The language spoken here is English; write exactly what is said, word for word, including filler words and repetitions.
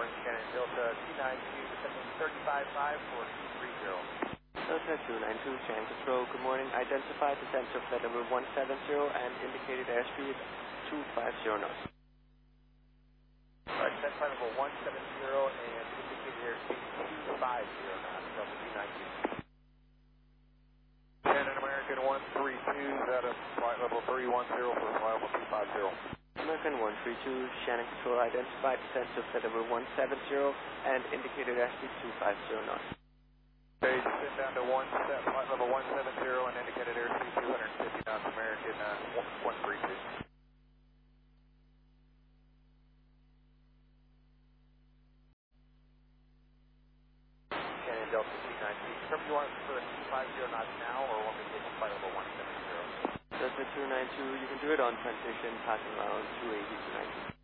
one, Shannon Delta two nine two, descending thirty-five five for two three zero. Delta two nine two, Shannon Control, good morning. Identified descent of flight level one seven zero and indicated airspeed two five zero knots. Alright, descent flight level one seven zero and indicated airspeed two five zero knots, Delta two nine two. Shannon American one three two, that is flight level three one zero for flight level two five zero. American one three two, Shannon Control, identified descent of flight level one seven zero and indicated airspeed two five zero knots. Okay, descend down to one set, flight level one seven zero and indicated airspeed two fifty knots, American uh, one three two. Shannon Delta two nine two, confirm you want for two five zero knots now or want me to take flight level one seven zero? Delta two nine two, you can do it on transition, passing around two eighty, two ninety.